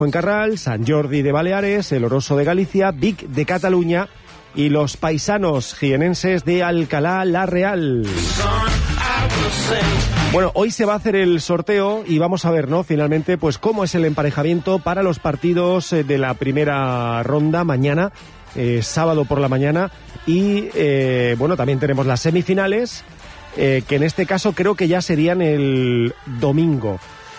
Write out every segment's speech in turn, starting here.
Fuencarral, Sant Jordi de Baleares, el Oroso de Galicia, Vic de Cataluña y los paisanos jienenses de Alcalá la Real. Bueno, hoy se va a hacer el sorteo y vamos a ver, ¿no?, finalmente, pues cómo es el emparejamiento para los partidos de la primera ronda mañana, sábado por la mañana, y bueno, también tenemos las semifinales, que en este caso creo que ya serían el domingo.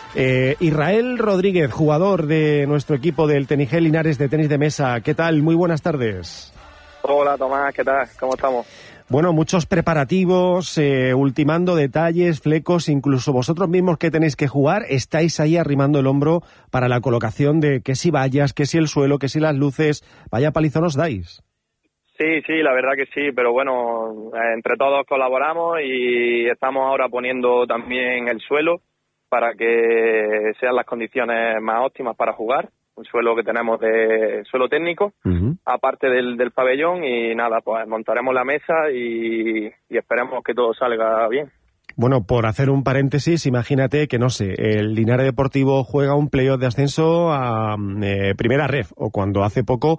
Israel Rodríguez, jugador de nuestro equipo del Tenigel Linares de tenis de mesa, ¿qué tal? Muy buenas tardes. Hola Tomás, ¿qué tal? ¿Cómo estamos? Bueno, muchos preparativos, ultimando detalles, flecos, incluso vosotros mismos que tenéis que jugar, estáis ahí arrimando el hombro para la colocación de que si vallas, que si el suelo, que si las luces, vaya palizón os dais. Sí, la verdad que sí, pero bueno, entre todos colaboramos y estamos ahora poniendo también el suelo para que sean las condiciones más óptimas para jugar. Un suelo que tenemos de suelo técnico, aparte del pabellón, y nada, pues montaremos la mesa y esperemos que todo salga bien. Bueno, por hacer un paréntesis, imagínate que, no sé, el Linares Deportivo juega un playoff de ascenso a primera ref, o cuando hace poco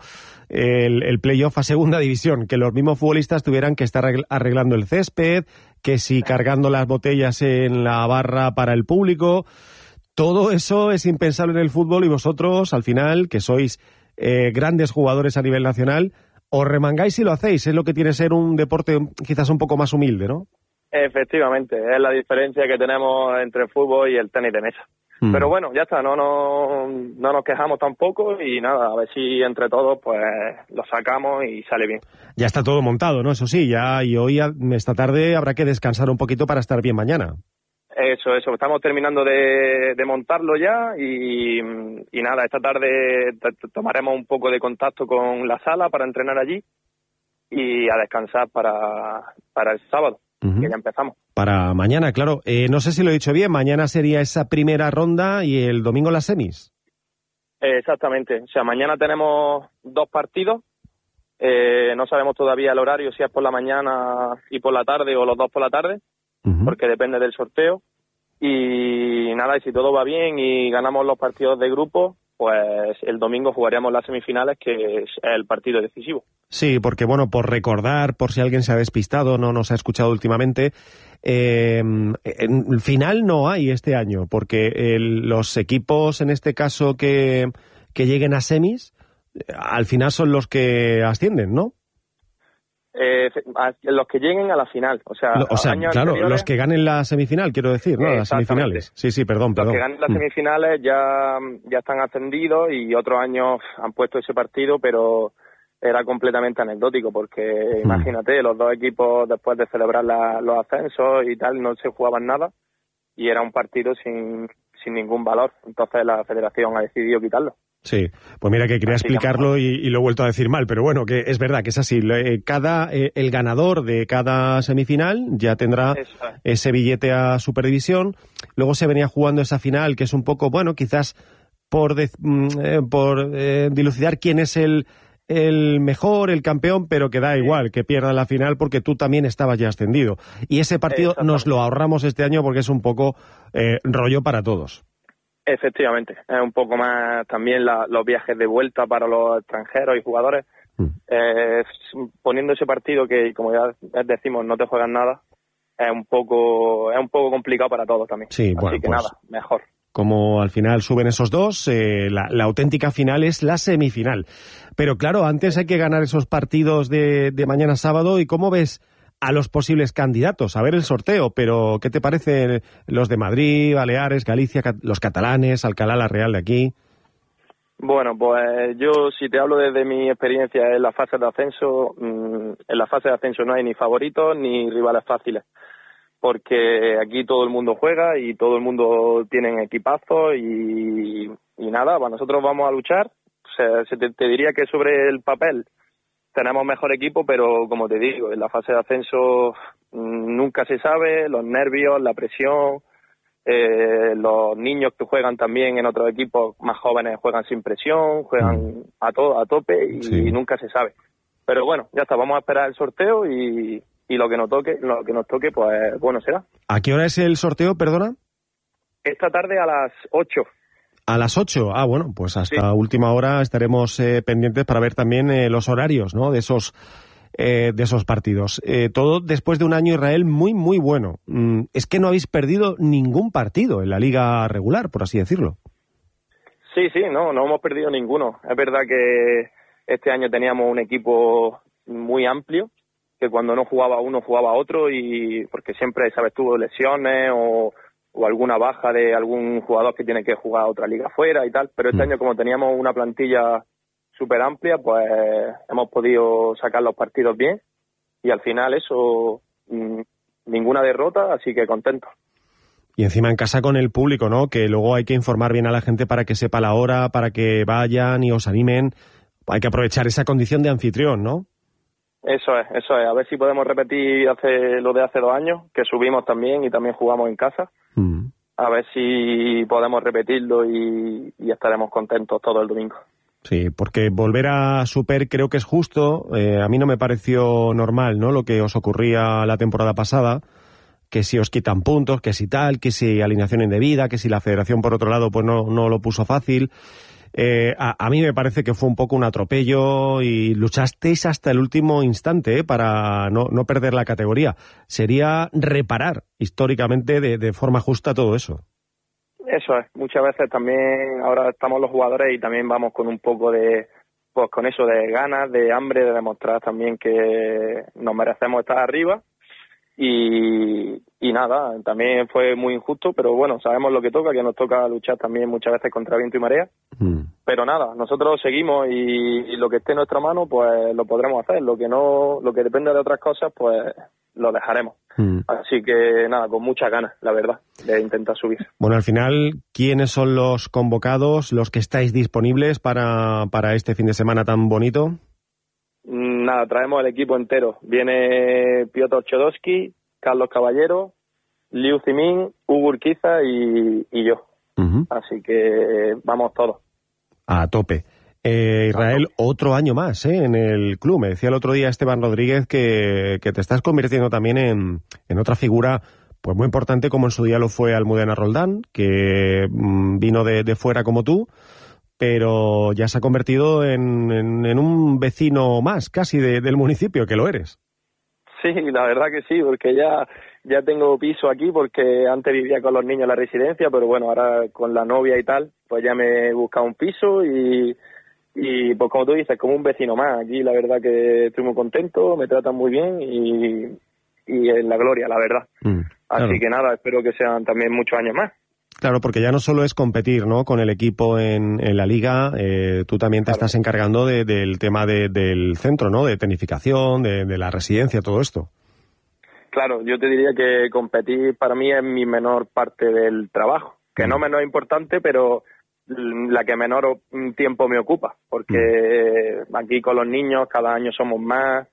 el playoff a segunda división, que los mismos futbolistas tuvieran que estar arreglando el césped, que si cargando las botellas en la barra para el público. Todo eso es impensable en el fútbol y vosotros, al final, que sois grandes jugadores a nivel nacional, os remangáis y lo hacéis. Es lo que tiene ser un deporte quizás un poco más humilde, ¿no? Efectivamente, es la diferencia que tenemos entre el fútbol y el tenis de mesa. Pero bueno, ya está, no nos quejamos tampoco y nada, a ver si entre todos pues lo sacamos y sale bien. Ya está todo montado, ¿no? Eso sí, ya, y hoy, esta tarde, habrá que descansar un poquito para estar bien mañana. Eso, estamos terminando de montarlo ya y nada, esta tarde tomaremos un poco de contacto con la sala para entrenar allí y a descansar para el sábado, que ya empezamos. Para mañana, claro. No sé si lo he dicho bien, mañana sería esa primera ronda y el domingo las semis. Exactamente, o sea, mañana tenemos 2 partidos, no sabemos todavía el horario, si es por la mañana y por la tarde o los 2 por la tarde, porque depende del sorteo. Y nada, y si todo va bien y ganamos los partidos de grupo, pues el domingo jugaremos las semifinales, que es el partido decisivo. Sí, porque bueno, por recordar, por si alguien se ha despistado, no nos ha escuchado últimamente, en final no hay este año, porque los equipos, en este caso, que lleguen a semis, al final son los que ascienden, ¿no? Los que lleguen a la final, o sea claro, los que ganen la semifinal, quiero decir, ¿no? Las semifinales. Sí, perdón. Los que ganen las semifinales ya están ascendidos y otros años han puesto ese partido, pero era completamente anecdótico porque imagínate, los 2 equipos después de celebrar los ascensos y tal no se jugaban nada y era un partido sin ningún valor, entonces la federación ha decidido quitarlo. Sí, pues mira que quería explicarlo y lo he vuelto a decir mal, pero bueno, que es verdad que es así. El ganador de cada semifinal ya tendrá ese billete a Superdivisión. Luego se venía jugando esa final, que es un poco, bueno, quizás por dilucidar quién es el mejor, el campeón, pero que da igual que pierda la final porque tú también estabas ya ascendido. Y ese partido nos lo ahorramos este año porque es un poco rollo para todos. Efectivamente, es un poco más también los viajes de vuelta para los extranjeros y jugadores, poniendo ese partido que, como ya decimos, no te juegan nada, es un poco complicado para todos también. Sí, así que pues, nada, mejor. Como al final suben esos dos, la auténtica final es la semifinal. Pero claro, antes hay que ganar esos partidos de mañana sábado. ¿Y cómo ves a los posibles candidatos? A ver el sorteo, pero ¿qué te parecen los de Madrid, Baleares, Galicia, los catalanes, Alcalá la Real de aquí? Bueno, pues yo, si te hablo desde mi experiencia en la fase de ascenso, no hay ni favoritos ni rivales fáciles, porque aquí todo el mundo juega y todo el mundo tiene equipazos y nada, pues nosotros vamos a luchar. O sea, te diría que sobre el papel tenemos mejor equipo, pero como te digo, en la fase de ascenso nunca se sabe, los nervios, la presión, los niños que juegan también en otros equipos más jóvenes juegan sin presión, juegan a tope y nunca se sabe. Pero bueno, ya está, vamos a esperar el sorteo y lo que nos toque, pues bueno será. ¿A qué hora es el sorteo, perdona? Esta tarde a las 8. A las 8. Bueno, pues hasta última hora estaremos pendientes para ver también los horarios, ¿no? de esos partidos. Todo después de un año, Israel, muy, muy bueno. Es que no habéis perdido ningún partido en la liga regular, por así decirlo. Sí, no hemos perdido ninguno. Es verdad que este año teníamos un equipo muy amplio, que cuando no jugaba uno jugaba otro, y porque siempre, sabes, tuvo lesiones o alguna baja de algún jugador que tiene que jugar a otra liga fuera y tal, pero este año, como teníamos una plantilla súper amplia, pues hemos podido sacar los partidos bien, y al final eso, ninguna derrota, así que contento. Y encima en casa con el público, ¿no? Que luego hay que informar bien a la gente para que sepa la hora, para que vayan y os animen. Hay que aprovechar esa condición de anfitrión, ¿no? Eso es. A ver si podemos repetir lo de hace 2 años, que subimos también y también jugamos en casa. A ver si podemos repetirlo y estaremos contentos todo el domingo. Sí, porque volver a Super creo que es justo. A mí no me pareció normal, ¿no? Lo que os ocurría la temporada pasada, que si os quitan puntos, que si tal, que si alineación indebida, que si la federación por otro lado pues no lo puso fácil. A mí me parece que fue un poco un atropello y luchasteis hasta el último instante para no perder la categoría. Sería reparar históricamente de forma justa todo eso. Eso es. Muchas veces también ahora estamos los jugadores y también vamos con un poco de, pues con eso de ganas, de hambre, de demostrar también que nos merecemos estar arriba. Y nada, también fue muy injusto, pero bueno, sabemos lo que toca, que nos toca luchar también muchas veces contra viento y marea. Pero nada, nosotros seguimos y lo que esté en nuestra mano, pues lo podremos hacer. Lo que depende de otras cosas, pues lo dejaremos. Así que nada, con muchas ganas, la verdad, de intentar subir. Bueno, al final, ¿quiénes son los convocados, los que estáis disponibles para este fin de semana tan bonito? Nada, traemos el equipo entero. Viene Piotr Chodowski, Carlos Caballero, Liu Zimin, Hugo Urquiza y yo. Así que vamos todos. A tope. Israel, otro año más en el club. Me decía el otro día Esteban Rodríguez que te estás convirtiendo también en otra figura pues muy importante, como en su día lo fue Almudena Roldán, que vino de fuera como tú, pero ya se ha convertido en un vecino más casi del municipio, que lo eres. Sí, la verdad que sí, porque ya tengo piso aquí, porque antes vivía con los niños en la residencia, pero bueno, ahora con la novia y tal, pues ya me he buscado un piso y pues como tú dices, como un vecino más. Aquí la verdad que estoy muy contento, me tratan muy bien y en la gloria, la verdad. Así claro. Que nada, espero que sean también muchos años más. Claro, porque ya no solo es competir, ¿no?, con el equipo en la liga, tú también te estás encargando del tema del centro, ¿no?, de tecnificación, de la residencia, todo esto. Claro, yo te diría que competir para mí es mi menor parte del trabajo, que no menos importante, pero la que menor tiempo me ocupa, porque aquí con los niños cada año somos más,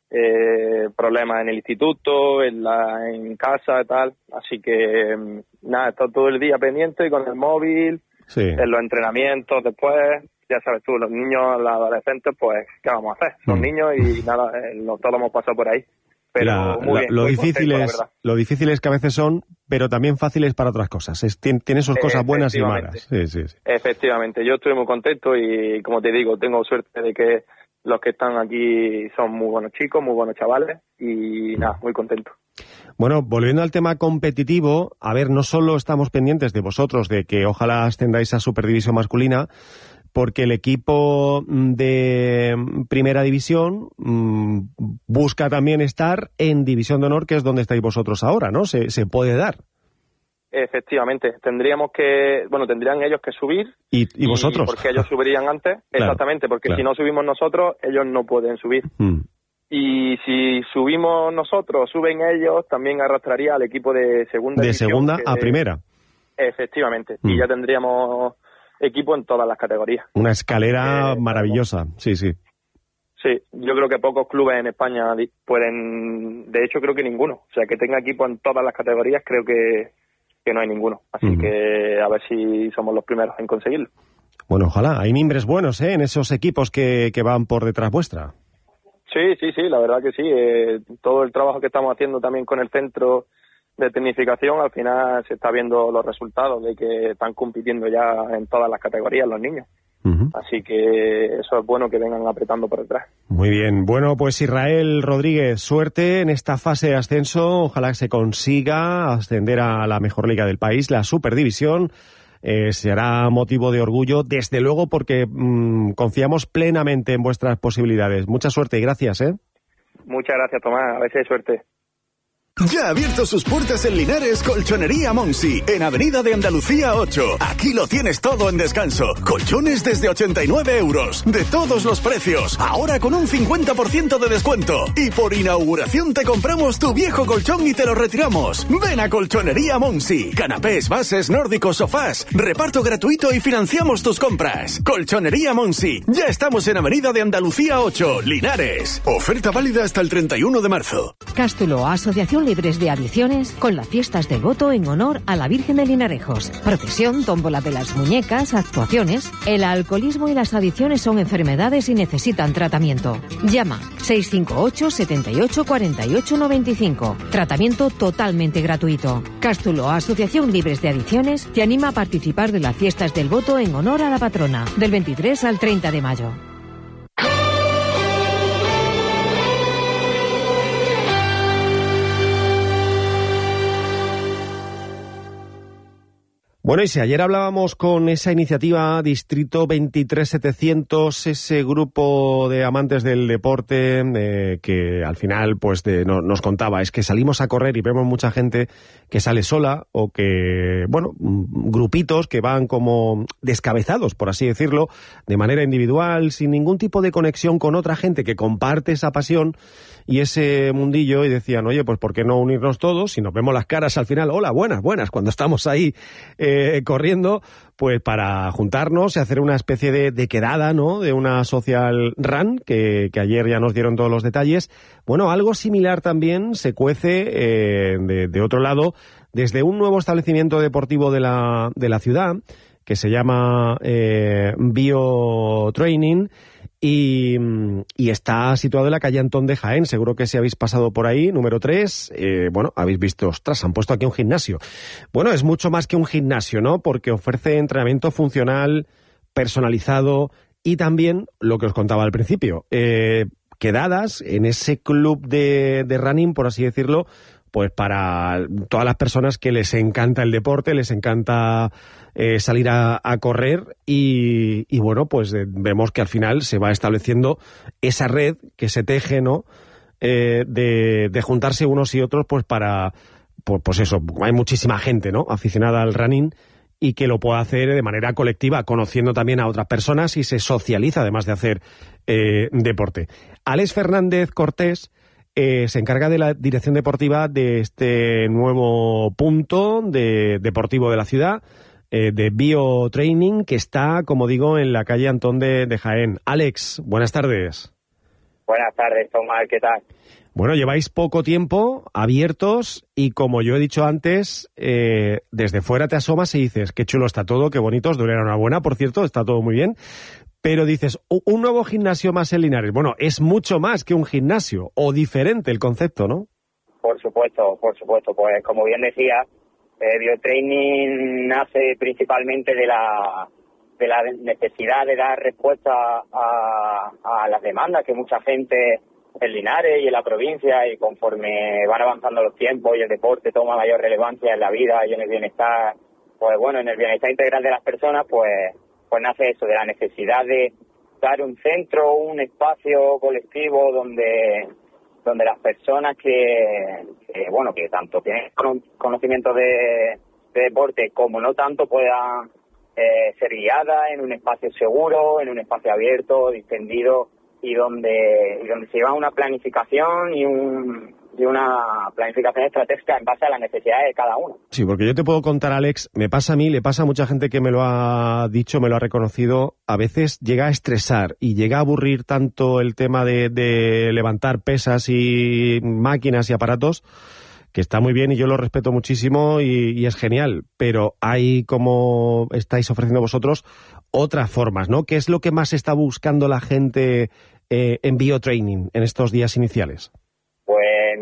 problemas en el instituto, en casa y tal, así que nada, estoy todo el día pendiente con el móvil, en los entrenamientos después, ya sabes tú, los niños, los adolescentes, pues, ¿qué vamos a hacer? Son niños y nada, todos hemos pasado por ahí. Pero muy bien, lo difícil es que a veces son, pero también fáciles para otras cosas. Tiene sus cosas buenas y malas. Sí. Efectivamente, yo estoy muy contento y, como te digo, tengo suerte de que los que están aquí son muy buenos chicos, muy buenos chavales y nada, muy contento. Bueno, volviendo al tema competitivo, a ver, no solo estamos pendientes de vosotros, de que ojalá ascendáis a Superdivisión masculina, porque el equipo de Primera División busca también estar en División de Honor, que es donde estáis vosotros ahora, ¿no? Se puede dar. Efectivamente, tendrían ellos que subir. ¿Y vosotros? Porque ellos subirían antes, claro, exactamente, porque si no subimos nosotros, ellos no pueden subir. Y si subimos nosotros, suben ellos, también arrastraría al equipo de segunda división. De segunda a primera. Efectivamente, y ya tendríamos equipo en todas las categorías. Una escalera maravillosa, sí. Sí, yo creo que pocos clubes en España pueden, de hecho creo que ninguno, o sea, que tenga equipo en todas las categorías, creo que no hay ninguno, así que a ver si somos los primeros en conseguirlo. Bueno, ojalá, hay mimbres buenos en esos equipos que van por detrás vuestra. Sí, la verdad que sí, todo el trabajo que estamos haciendo también con el centro de tecnificación, al final se está viendo los resultados de que están compitiendo ya en todas las categorías los niños. Así que eso es bueno, que vengan apretando por detrás. Muy bien. Bueno, pues Israel Rodríguez, suerte en esta fase de ascenso. Ojalá que se consiga ascender a la mejor liga del país, la Superdivisión. Será motivo de orgullo, desde luego, porque confiamos plenamente en vuestras posibilidades. Mucha suerte y gracias, ¿eh? Muchas gracias, Tomás. A ver si hay suerte. Ya ha abierto sus puertas en Linares Colchonería Monsi, en Avenida de Andalucía 8. Aquí lo tienes todo en descanso. Colchones desde 89 €, de todos los precios, ahora con un 50% de descuento. Y por inauguración te compramos tu viejo colchón y te lo retiramos. Ven a Colchonería Monsi. Canapés, bases, nórdicos, sofás, reparto gratuito y financiamos tus compras. Colchonería Monsi. Ya estamos en Avenida de Andalucía 8, Linares. Oferta válida hasta el 31 de marzo. Cástulo, Asociación Libres de Adicciones, con las fiestas del voto en honor a la Virgen de Linarejos. Procesión, tómbola de las muñecas, actuaciones. El alcoholismo y las adicciones son enfermedades y necesitan tratamiento. Llama 658 78 48 95. Tratamiento totalmente gratuito. Cástulo, Asociación Libres de Adicciones, te anima a participar de las fiestas del voto en honor a la patrona, del 23 al 30 de mayo. Bueno, y si ayer hablábamos con esa iniciativa Distrito 23700, ese grupo de amantes del deporte que al final pues nos contaba, es que salimos a correr y vemos mucha gente que sale sola o que, bueno, grupitos que van como descabezados, por así decirlo, de manera individual, sin ningún tipo de conexión con otra gente que comparte esa pasión y ese mundillo, y decían, oye, pues ¿por qué no unirnos todos? Si nos vemos las caras al final, hola, buenas, cuando estamos ahí corriendo, pues para juntarnos y hacer una especie de quedada, ¿no?, de una social run, que ayer ya nos dieron todos los detalles. Bueno, algo similar también se cuece de otro lado, desde un nuevo establecimiento deportivo de la ciudad, que se llama Biotraining, y está situado en la calle Antón de Jaén. Seguro que si habéis pasado por ahí, número 3, bueno, habéis visto, ostras, han puesto aquí un gimnasio. Bueno, es mucho más que un gimnasio, ¿no?, porque ofrece entrenamiento funcional, personalizado, y también, lo que os contaba al principio, quedadas en ese club de running, por así decirlo, pues para todas las personas que les encanta el deporte, les encanta salir a correr y bueno, pues vemos que al final se va estableciendo esa red que se teje, ¿no?, de juntarse unos y otros, pues para, pues eso, hay muchísima gente, ¿no?, aficionada al running y que lo puede hacer de manera colectiva, conociendo también a otras personas, y se socializa además de hacer deporte. Alex Fernández Cortés se encarga de la dirección deportiva de este nuevo punto deportivo de la ciudad, de Biotraining, que está, como digo, en la calle Antón de Jaén. Alex, buenas tardes. Buenas tardes, Tomás, ¿qué tal? Bueno, lleváis poco tiempo abiertos y, como yo he dicho antes, desde fuera te asomas y dices, qué chulo está todo, qué bonito, os doy enhorabuena, por cierto, está todo muy bien. Pero dices, un nuevo gimnasio más en Linares. Bueno, es mucho más que un gimnasio, o diferente el concepto, ¿no? Por supuesto. Pues como bien decía, Biotraining nace principalmente de la necesidad de dar respuesta a las demandas que mucha gente en Linares y en la provincia, y conforme van avanzando los tiempos y el deporte toma mayor relevancia en la vida y en el bienestar, pues bueno, en el bienestar integral de las personas, pues nace eso, de la necesidad de dar un centro, un espacio colectivo donde las personas que tanto tienen conocimiento de deporte como no tanto puedan ser guiadas en un espacio seguro, en un espacio abierto, distendido, y donde se lleva una planificación y una planificación estratégica en base a las necesidades de cada uno. Sí, porque yo te puedo contar, Alex, me pasa a mí, le pasa a mucha gente que me lo ha dicho, me lo ha reconocido, a veces llega a estresar y llega a aburrir tanto el tema de levantar pesas y máquinas y aparatos, que está muy bien y yo lo respeto muchísimo y es genial, pero hay, como estáis ofreciendo vosotros, otras formas, ¿no? ¿Qué es lo que más está buscando la gente en Biotraining en estos días iniciales? Pues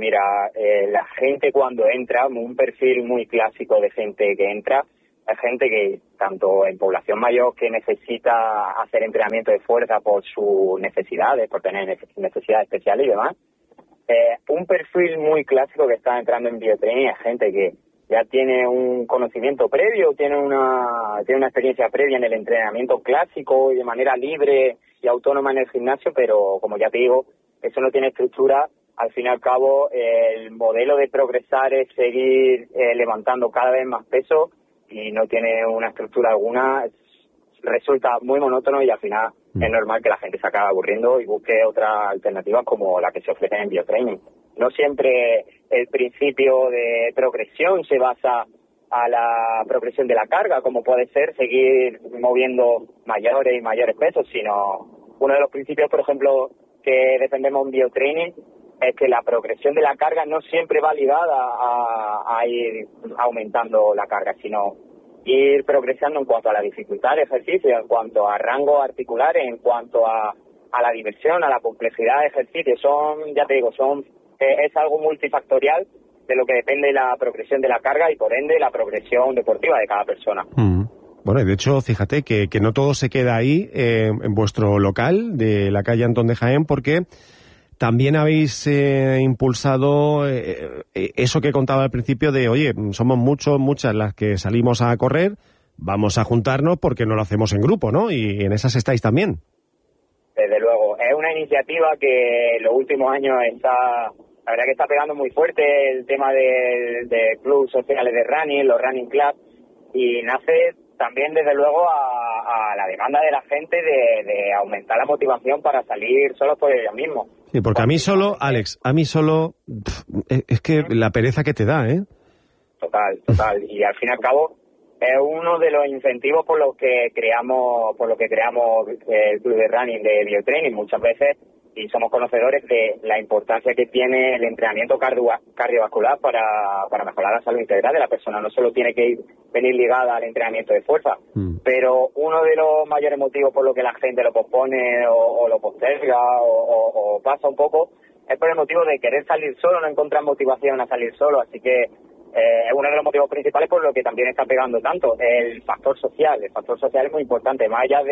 mira, la gente cuando entra, un perfil muy clásico de gente que entra, es gente que, tanto en población mayor que necesita hacer entrenamiento de fuerza por sus necesidades, por tener necesidades especiales y demás. Un perfil muy clásico que está entrando en biotraining es gente que ya tiene un conocimiento previo, tiene una experiencia previa en el entrenamiento clásico y de manera libre y autónoma en el gimnasio, pero como ya te digo, eso no tiene estructura. Al fin y al cabo, el modelo de progresar es seguir levantando cada vez más peso y no tiene una estructura alguna. Resulta muy monótono y al final es normal que la gente se acabe aburriendo y busque otras alternativas como la que se ofrecen en biotraining. No siempre el principio de progresión se basa a la progresión de la carga, como puede ser seguir moviendo mayores y mayores pesos, sino uno de los principios, por ejemplo, que defendemos en biotraining es que la progresión de la carga no siempre va ligada a ir aumentando la carga, sino ir progresando en cuanto a la dificultad del ejercicio, en cuanto a rango articular, en cuanto a la diversión, a la complejidad de ejercicio. Ya te digo, es algo multifactorial de lo que depende la progresión de la carga y por ende la progresión deportiva de cada persona. Bueno, y de hecho, fíjate que no todo se queda ahí en vuestro local de la calle Antón de Jaén, porque también habéis impulsado eso que contaba al principio de, oye, somos muchas las que salimos a correr, vamos a juntarnos porque no lo hacemos en grupo, ¿no? Y en esas estáis también. Desde luego, es una iniciativa que en los últimos años la verdad que está pegando muy fuerte el tema de clubes sociales de running, los running clubs, y nace también desde luego a la demanda de la gente de aumentar la motivación para salir solos por ellos mismos. Sí, porque a mí solo, Alex, es que la pereza que te da, ¿eh? Total. Y al fin y al cabo es uno de los incentivos por lo que creamos el club de running de biotraining muchas veces, y somos conocedores de la importancia que tiene el entrenamiento cardiovascular para mejorar la salud integral de la persona. No solo tiene que venir ligada al entrenamiento de fuerza, pero uno de los mayores motivos por lo que la gente lo pospone o lo posterga o pasa un poco es por el motivo de querer salir solo, no encontrar motivación a salir solo. Así que es uno de los motivos principales por lo que también está pegando tanto el factor social. El factor social es muy importante, más allá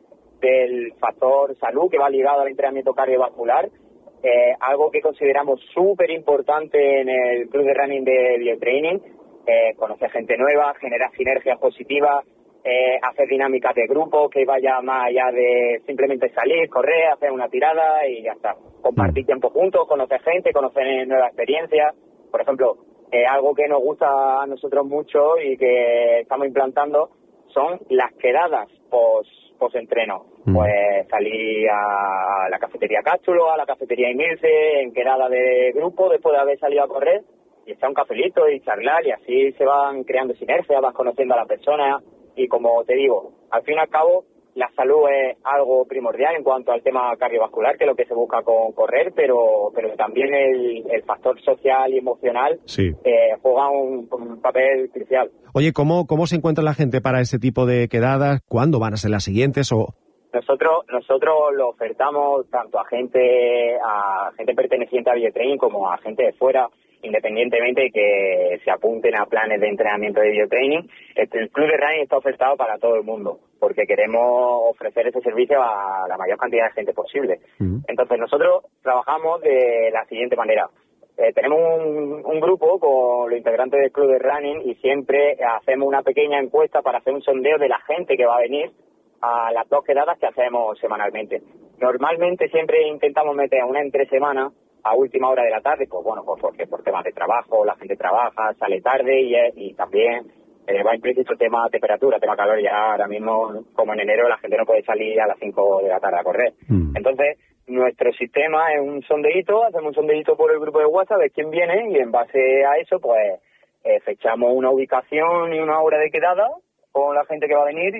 del factor salud que va ligado al entrenamiento cardiovascular. Algo que consideramos súper importante en el club de running de biotraining, conocer gente nueva, generar sinergias positivas, hacer dinámicas de grupo que vaya más allá de simplemente salir, correr, hacer una tirada y ya está. Compartir tiempo juntos, conocer gente, conocer nuevas experiencias. Por ejemplo, algo que nos gusta a nosotros mucho y que estamos implantando son las quedadas post-entreno. Pues salir a la cafetería Cástulo, a la cafetería Emilce, en quedada de grupo después de haber salido a correr, y echar un cafelito y charlar, y así se van creando sinergias, vas conociendo a la persona. Y como te digo, al fin y al cabo, la salud es algo primordial en cuanto al tema cardiovascular, que es lo que se busca con correr, pero también el factor social y emocional juega un papel crucial. Oye, ¿cómo se encuentra la gente para ese tipo de quedadas? ¿Cuándo van a ser las siguientes? Nosotros lo ofertamos tanto a gente perteneciente a biotraining como a gente de fuera, independientemente de que se apunten a planes de entrenamiento de biotraining. El club de running está ofertado para todo el mundo, porque queremos ofrecer ese servicio a la mayor cantidad de gente posible. Entonces nosotros trabajamos de la siguiente manera. Tenemos un grupo con los integrantes del club de running y siempre hacemos una pequeña encuesta para hacer un sondeo de la gente que va a venir a las 2 quedadas que hacemos semanalmente. Normalmente siempre intentamos meter una entre semana a última hora de la tarde, pues bueno, porque por temas de trabajo, la gente trabaja, sale tarde y también va implícito el tema temperatura, tema calor. Ya ahora mismo, como en enero, la gente no puede salir a las 5 de la tarde a correr. Entonces, nuestro sistema es un sondeíto, hacemos un sondeíto por el grupo de WhatsApp de quién viene, y en base a eso, pues fechamos una ubicación y una hora de quedada con la gente que va a venir,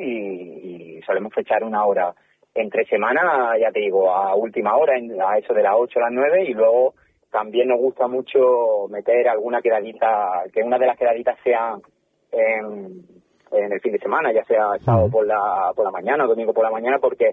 y solemos fechar una hora entre semana, ya te digo, a última hora, a eso de las 8 a las 9, y luego también nos gusta mucho meter alguna quedadita, que una de las quedaditas sea en el fin de semana, ya sea sábado por la mañana o domingo por la mañana, porque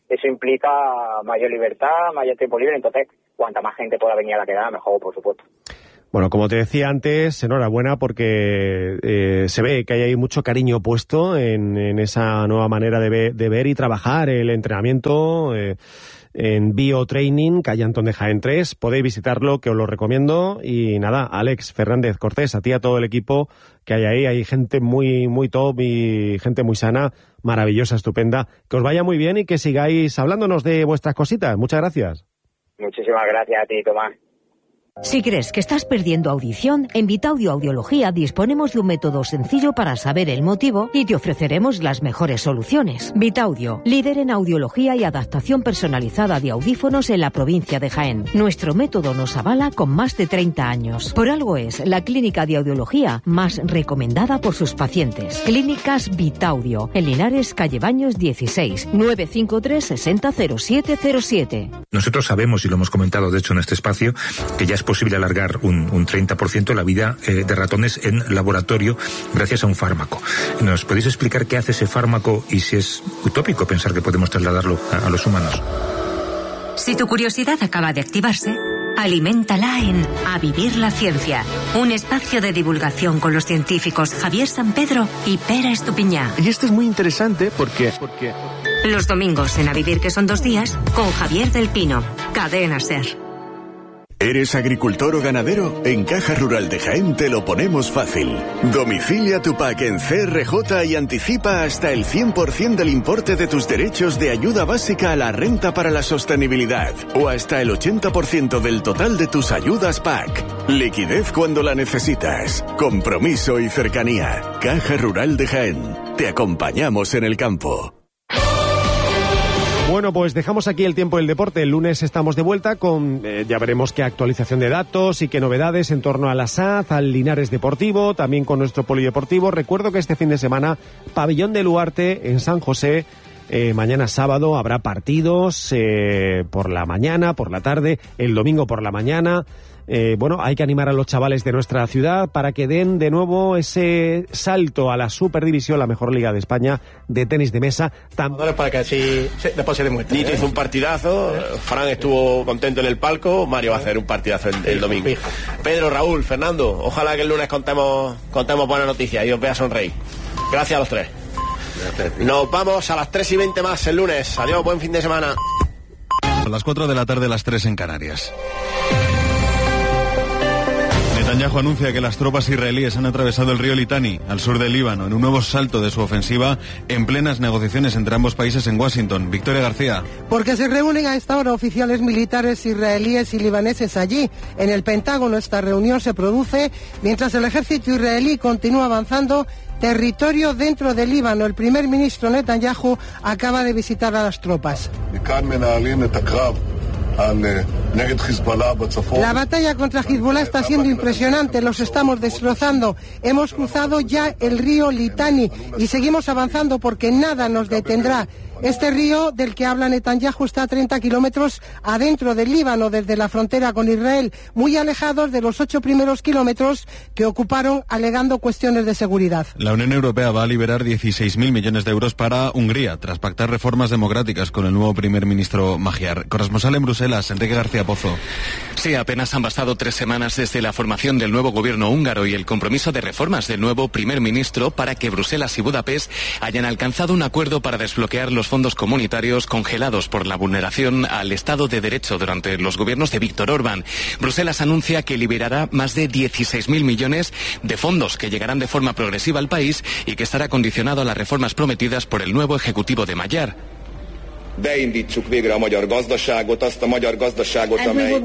eso implica mayor libertad, mayor tiempo libre, entonces cuanta más gente pueda venir a la quedada, mejor, por supuesto. Bueno, como te decía antes, enhorabuena porque se ve que hay ahí mucho cariño puesto en esa nueva manera de ver y trabajar el entrenamiento en Biotraining, calle Antón de Jaén 3. Podéis visitarlo, que os lo recomiendo. Y nada, Alex Fernández Cortés, a ti y a todo el equipo que hay ahí. Hay gente muy, muy top y gente muy sana, maravillosa, estupenda. Que os vaya muy bien y que sigáis hablándonos de vuestras cositas. Muchas gracias. Muchísimas gracias a ti, Tomás. Si crees que estás perdiendo audición, en Vitaudio Audiología disponemos de un método sencillo para saber el motivo y te ofreceremos las mejores soluciones. Vitaudio, líder en audiología y adaptación personalizada de audífonos en la provincia de Jaén. Nuestro método nos avala con más de 30 años. Por algo es la clínica de audiología más recomendada por sus pacientes. Clínicas Vitaudio, en Linares, calle Baños 16, 953 60 0707. Nosotros sabemos, y lo hemos comentado de hecho en este espacio, que ya es posible alargar un 30% la vida de ratones en laboratorio gracias a un fármaco. ¿Nos podéis explicar qué hace ese fármaco y si es utópico pensar que podemos trasladarlo a los humanos? Si tu curiosidad acaba de activarse, aliméntala en A Vivir la Ciencia, un espacio de divulgación con los científicos Javier San Pedro y Pera Estupiñá. Y esto es muy interesante porque... Los domingos en A Vivir, que son 2 días, con Javier del Pino, Cadena SER. ¿Eres agricultor o ganadero? En Caja Rural de Jaén te lo ponemos fácil. Domicilia tu PAC en CRJ y anticipa hasta el 100% del importe de tus derechos de ayuda básica a la renta para la sostenibilidad o hasta el 80% del total de tus ayudas PAC. Liquidez cuando la necesitas. Compromiso y cercanía. Caja Rural de Jaén. Te acompañamos en el campo. Bueno, pues dejamos aquí el tiempo del deporte. El lunes estamos de vuelta con, ya veremos qué actualización de datos y qué novedades en torno a la SAD, al Linares Deportivo, también con nuestro polideportivo. Recuerdo que este fin de semana, Pabellón de Luarte en San José. Mañana sábado habrá partidos por la mañana, por la tarde, el domingo por la mañana. Bueno, hay que animar a los chavales de nuestra ciudad para que den de nuevo ese salto a la Superdivisión, la mejor liga de España de tenis de mesa. Para que así después se demuestre. Nito hizo un partidazo, Fran estuvo contento en el palco, Mario va a hacer un partidazo el domingo. Pedro, Raúl, Fernando, ojalá que el lunes contemos buenas noticias y os vea sonreír. Gracias a los tres. Nos vamos a las 3:20 más el lunes. Adiós, buen fin de semana. A las 4 de la tarde, las 3 en Canarias. Netanyahu anuncia que las tropas israelíes han atravesado el río Litani, al sur del Líbano, en un nuevo salto de su ofensiva en plenas negociaciones entre ambos países en Washington. Victoria García. Porque se reúnen a esta hora oficiales militares israelíes y libaneses allí. En el Pentágono esta reunión se produce mientras el ejército israelí continúa avanzando territorio dentro del Líbano. El primer ministro Netanyahu acaba de visitar a las tropas. La batalla contra Hezbollah está siendo impresionante, los estamos destrozando. Hemos cruzado ya el río Litani y seguimos avanzando porque nada nos detendrá. Este río del que habla Netanyahu está a 30 kilómetros adentro del Líbano, desde la frontera con Israel, muy alejados de los 8 primeros kilómetros que ocuparon alegando cuestiones de seguridad. La Unión Europea va a liberar 16.000 millones de euros para Hungría, tras pactar reformas democráticas con el nuevo primer ministro Magyar. Corresponsal en Bruselas, Enrique García Pozo. Sí, apenas han bastado 3 semanas desde la formación del nuevo gobierno húngaro y el compromiso de reformas del nuevo primer ministro para que Bruselas y Budapest hayan alcanzado un acuerdo para desbloquear los fondos comunitarios congelados por la vulneración al Estado de Derecho durante los gobiernos de Víctor Orbán. Bruselas anuncia que liberará más de 16.000 millones de fondos que llegarán de forma progresiva al país y que estará condicionado a las reformas prometidas por el nuevo ejecutivo de Magyar. Beindítsuk végre a magyar gazdaságot, azt a magyar gazdaságot, amely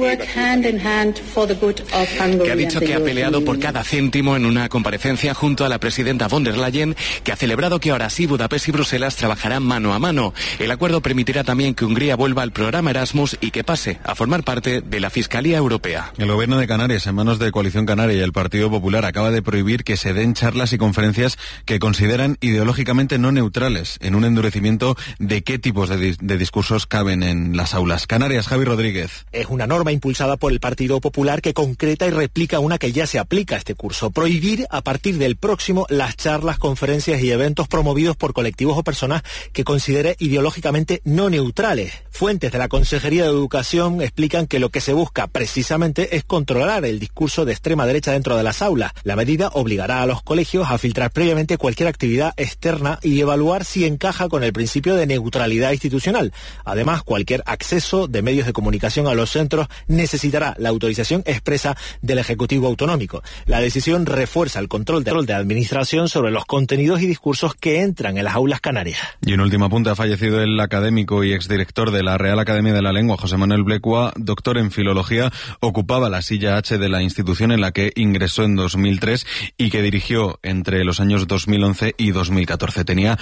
que ha dicho que ha peleado por cada céntimo en una comparecencia junto a la presidenta von der Leyen, que ha celebrado que ahora sí Budapest y Bruselas trabajarán mano a mano. El acuerdo permitirá también que Hungría vuelva al programa Erasmus y que pase a formar parte de la Fiscalía Europea. El gobierno de Canarias, en manos de Coalición Canaria y el Partido Popular, acaba de prohibir que se den charlas y conferencias que consideran ideológicamente no neutrales, en un endurecimiento de qué tipos de de discursos caben en las aulas. Canarias, Javi Rodríguez. Es una norma impulsada por el Partido Popular que concreta y replica una que ya se aplica a este curso. Prohibir a partir del próximo las charlas, conferencias y eventos promovidos por colectivos o personas que considere ideológicamente no neutrales. Fuentes de la Consejería de Educación explican que lo que se busca precisamente es controlar el discurso de extrema derecha dentro de las aulas. La medida obligará a los colegios a filtrar previamente cualquier actividad externa y evaluar si encaja con el principio de neutralidad institucional. Además, cualquier acceso de medios de comunicación a los centros necesitará la autorización expresa del Ejecutivo Autonómico. La decisión refuerza el control de administración sobre los contenidos y discursos que entran en las aulas canarias. Y en último apunte, ha fallecido el académico y exdirector de la Real Academia de la Lengua, José Manuel Blecua, doctor en Filología, ocupaba la silla H de la institución en la que ingresó en 2003 y que dirigió entre los años 2011 y 2014. Tenía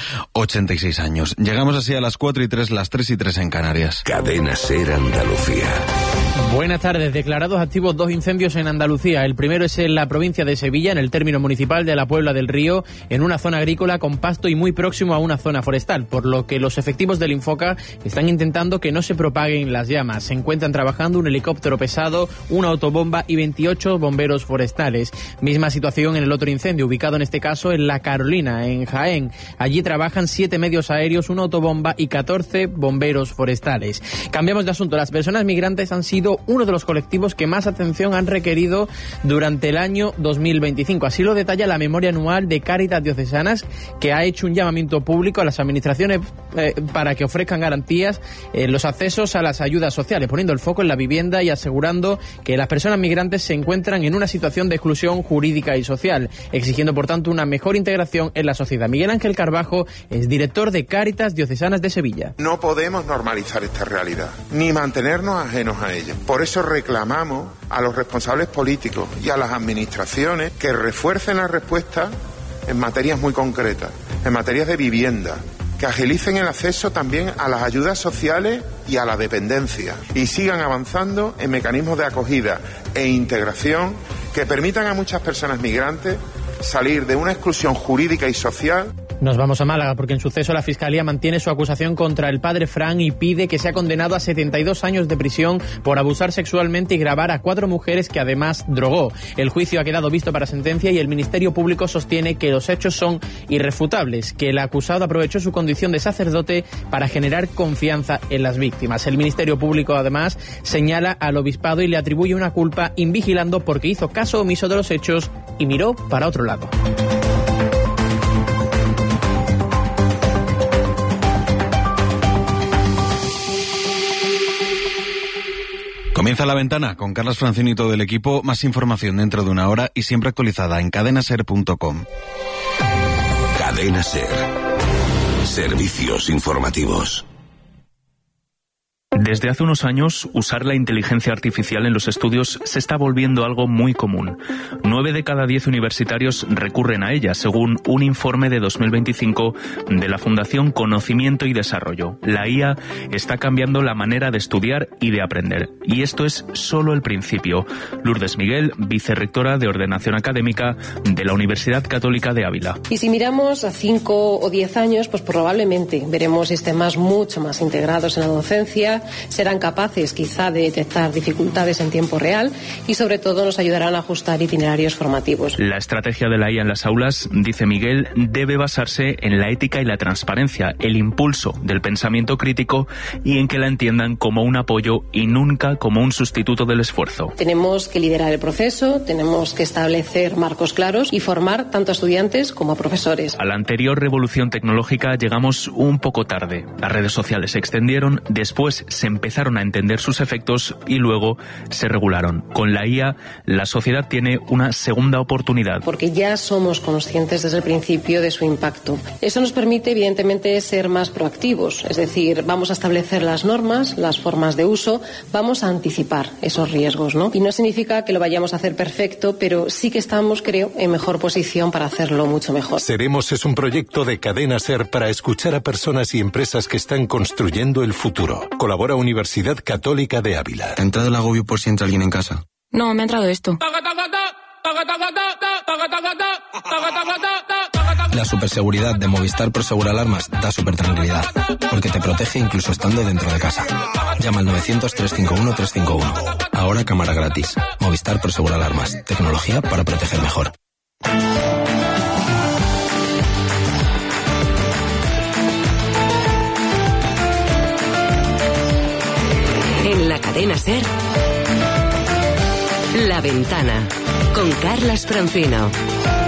86 años. Llegamos así a las 4:03, las 3:03 en Canarias. Cadena SER Andalucía. Buenas tardes. Declarados activos 2 incendios en Andalucía. El primero es en la provincia de Sevilla, en el término municipal de la Puebla del Río, en una zona agrícola con pasto y muy próximo a una zona forestal, por lo que los efectivos del Infoca están intentando que no se propaguen las llamas. Se encuentran trabajando un helicóptero pesado, una autobomba y 28 bomberos forestales. Misma situación en el otro incendio, ubicado en este caso en La Carolina, en Jaén. Allí trabajan 7 medios aéreos, una autobomba y 14 bomberos forestales. Cambiamos de asunto. Las personas migrantes han sido uno de los colectivos que más atención han requerido durante el año 2025. Así lo detalla la memoria anual de Cáritas Diocesanas, que ha hecho un llamamiento público a las administraciones para que ofrezcan garantías en los accesos a las ayudas sociales, poniendo el foco en la vivienda y asegurando que las personas migrantes se encuentran en una situación de exclusión jurídica y social, exigiendo por tanto una mejor integración en la sociedad. Miguel Ángel Carbajo es director de Cáritas Diocesanas de Sevilla. No podemos normalizar esta realidad, ni mantenernos ajenos a ella. Por eso reclamamos a los responsables políticos y a las administraciones que refuercen la respuesta en materias muy concretas, en materias de vivienda, que agilicen el acceso también a las ayudas sociales y a la dependencia y sigan avanzando en mecanismos de acogida e integración que permitan a muchas personas migrantes salir de una exclusión jurídica y social. Nos vamos a Málaga porque en suceso la Fiscalía mantiene su acusación contra el padre Fran y pide que sea condenado a 72 años de prisión por abusar sexualmente y grabar a 4 mujeres que además drogó. El juicio ha quedado visto para sentencia y el Ministerio Público sostiene que los hechos son irrefutables, que el acusado aprovechó su condición de sacerdote para generar confianza en las víctimas. El Ministerio Público además señala al obispado y le atribuye una culpa invigilando porque hizo caso omiso de los hechos y miró para otro lado. Comienza La Ventana con Carlos Francini y todo el equipo. Más información dentro de una hora y siempre actualizada en cadenaser.com. Cadena SER. Servicios informativos. Desde hace unos años, usar la inteligencia artificial en los estudios se está volviendo algo muy común. 9 de cada 10 universitarios recurren a ella, según un informe de 2025 de la Fundación Conocimiento y Desarrollo. La IA está cambiando la manera de estudiar y de aprender. Y esto es solo el principio. Lourdes Miguel, vicerrectora de Ordenación Académica de la Universidad Católica de Ávila. Y si miramos a 5 o 10 años, pues probablemente veremos sistemas mucho más integrados en la docencia, serán capaces quizá de detectar dificultades en tiempo real y sobre todo nos ayudarán a ajustar itinerarios formativos. La estrategia de la IA en las aulas, dice Miguel, debe basarse en la ética y la transparencia, el impulso del pensamiento crítico y en que la entiendan como un apoyo y nunca como un sustituto del esfuerzo. Tenemos que liderar el proceso, tenemos que establecer marcos claros y formar tanto a estudiantes como a profesores. A la anterior revolución tecnológica llegamos un poco tarde. Las redes sociales se extendieron, después se empezaron a entender sus efectos y luego se regularon. Con la IA, la sociedad tiene una segunda oportunidad. Porque ya somos conscientes desde el principio de su impacto. Eso nos permite, evidentemente, ser más proactivos. Es decir, vamos a establecer las normas, las formas de uso, vamos a anticipar esos riesgos, ¿no? Y no significa que lo vayamos a hacer perfecto, pero sí que estamos, creo, en mejor posición para hacerlo mucho mejor. Seremos es un proyecto de Cadena SER para escuchar a personas y empresas que están construyendo el futuro. Colabora Universidad Católica de Ávila. ¿Te ha entrado el agobio por si entra alguien en casa? No, me ha entrado esto. La superseguridad de Movistar Prosegur Alarmas da súper tranquilidad, porque te protege incluso estando dentro de casa. Llama al 900-351-351. Ahora cámara gratis. Movistar Prosegur Alarmas. Tecnología para proteger mejor. En la cadena SER, La Ventana, con Carlas Francino.